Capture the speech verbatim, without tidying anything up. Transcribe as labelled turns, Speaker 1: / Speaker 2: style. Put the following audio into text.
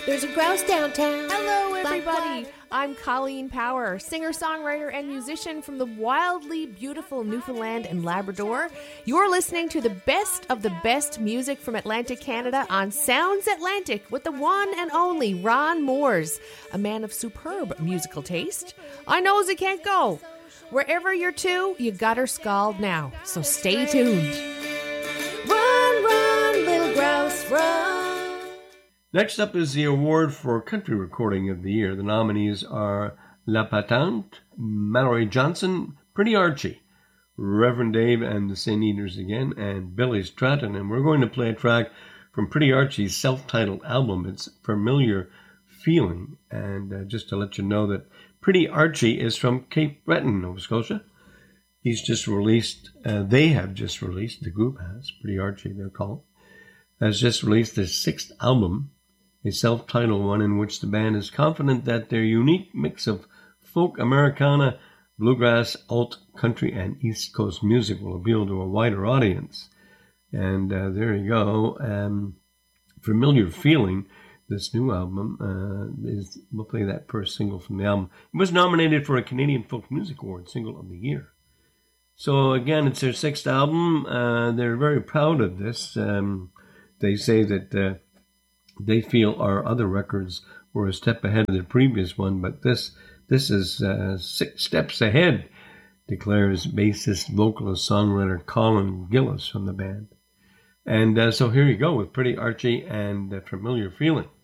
Speaker 1: There's a grouse downtown.
Speaker 2: Hello, everybody.
Speaker 1: Black, black.
Speaker 2: I'm Colleen Power, singer-songwriter and musician from the wildly beautiful Newfoundland and Labrador. You're listening to the best of the best music from Atlantic Canada on Sounds Atlantic with the one and only Ron Moores, a man of superb musical taste. I knows it can't go. Wherever you're to, you got her scald now, so stay tuned.
Speaker 1: Run, run, little grouse, run.
Speaker 3: Next up is the award for Country Recording of the Year. The nominees are La Patente, Mallory Johnson, Pretty Archie, Reverend Dave and the Saint Eaters again, and Billy Stratton. And we're going to play a track from Pretty Archie's self-titled album. It's Familiar Feeling. And uh, just to let you know that Pretty Archie is from Cape Breton, Nova Scotia. He's just released, uh, they have just released, the group has, Pretty Archie they're called, has just released their sixth album, a self-titled one in which the band is confident that their unique mix of folk, Americana, bluegrass, alt, country, and East Coast music will appeal to a wider audience. And uh, there you go. Um, Familiar Feeling, this new album, uh, is we'll play that first single from the album. It was nominated for a Canadian Folk Music Award, Single of the Year. So again, it's their sixth album. Uh, they're very proud of this. Um, they say that uh, they feel our other records were a step ahead of the previous one, but this this is uh, six steps ahead, declares bassist, vocalist, songwriter Colin Gillis from the band. And uh, so here you go with Pretty Archie and uh, Familiar Feeling.